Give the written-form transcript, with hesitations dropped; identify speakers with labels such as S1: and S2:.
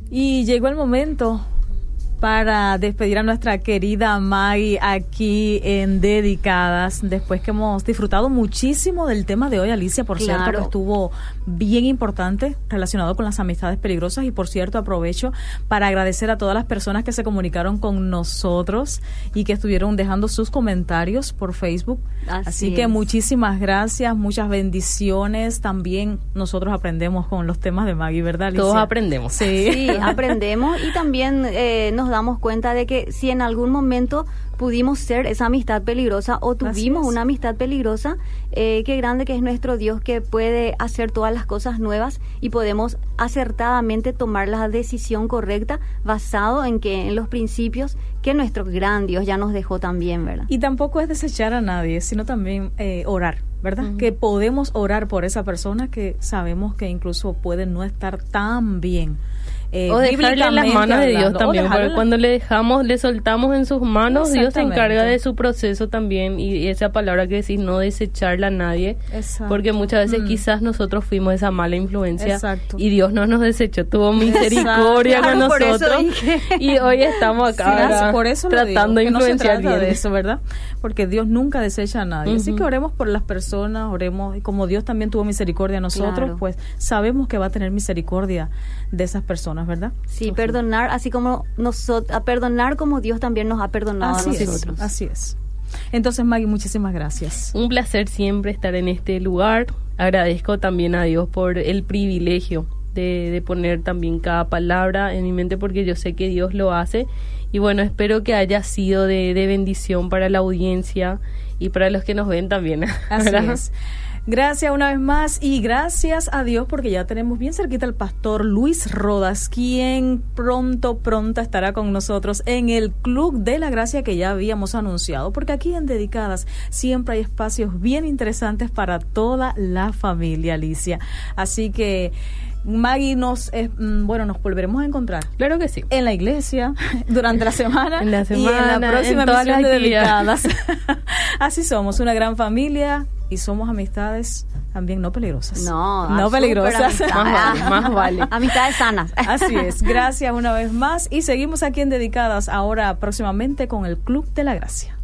S1: Y llegó el momento para despedir a nuestra querida Maggie aquí en Dedicadas, después que hemos disfrutado muchísimo del tema de hoy. Alicia, por cierto, que estuvo bien importante relacionado con las amistades peligrosas, y por cierto aprovecho para agradecer a todas las personas que se comunicaron con nosotros y que estuvieron dejando sus comentarios por Facebook. Así que muchísimas gracias, muchas bendiciones. También nosotros aprendemos con los temas de Maggie, ¿verdad, Alicia?
S2: Todos aprendemos.
S3: Sí, aprendemos, y también nos damos cuenta de que si en algún momento pudimos ser esa amistad peligrosa o tuvimos una amistad peligrosa, qué grande que es nuestro Dios, que puede hacer todas las cosas nuevas y podemos acertadamente tomar la decisión correcta basado en los principios que nuestro gran Dios ya nos dejó también, ¿verdad?
S1: Y tampoco es desechar a nadie, sino también orar, ¿verdad? Que podemos orar por esa persona que sabemos que incluso puede no estar tan bien.
S2: O dejarle en las manos de Dios también, porque cuando le soltamos en sus manos, Dios se encarga de su proceso también. Y esa palabra que decís, no desecharla a nadie. Exacto. Porque muchas veces quizás nosotros fuimos esa mala influencia. Exacto. Y Dios no nos desechó, tuvo misericordia con nosotros, y hoy estamos acá
S1: por eso
S2: tratando de influenciar
S1: bien de eso, ¿verdad? Porque Dios nunca desecha a nadie. Así que oremos por las personas, oremos, y como Dios también tuvo misericordia a nosotros, pues sabemos que va a tener misericordia de esas personas, ¿verdad?
S3: Sí, perdonar, así como a perdonar como Dios también nos ha perdonado a nosotros.
S1: Así es. Entonces, Maggie, muchísimas gracias.
S2: Un placer siempre estar en este lugar. Agradezco también a Dios por el privilegio de poner también cada palabra en mi mente, porque yo sé que Dios lo hace. Y bueno, espero que haya sido de bendición para la audiencia y para los que nos ven también.
S1: Así es. Gracias una vez más, y gracias a Dios porque ya tenemos bien cerquita al pastor Luis Rodas, quien pronto estará con nosotros en el Club de la Gracia que ya habíamos anunciado, porque aquí en Dedicadas siempre hay espacios bien interesantes para toda la familia, Alicia. Así que Maggie, nos volveremos a encontrar.
S2: Claro que sí.
S1: En la iglesia, durante la semana,
S2: y en la próxima
S1: emisión de Dedicadas. Así somos, una gran familia, y somos amistades también no peligrosas.
S3: No
S1: peligrosas.
S2: Más vale.
S3: Amistades sanas.
S1: Así es. Gracias una vez más, y seguimos aquí en Dedicadas, ahora próximamente con el Club de la Gracia.